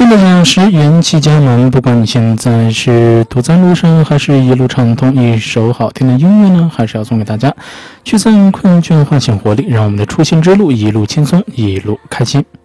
亲的讲师元气家门，不管你现在是堵在路上，还是一路畅通，一首好听的音乐呢，还是要送给大家，驱散困倦，唤醒活力，让我们的出行之路一路轻松，一路开心。